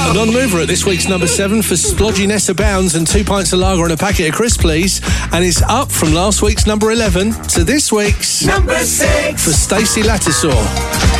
A non-mover at this week's number 7 for Splodginess Abounds and 2 pints of lager and a packet of crisps, please. And it's up from last week's number 11 to this week's number 6 for Stacey Lattisaw.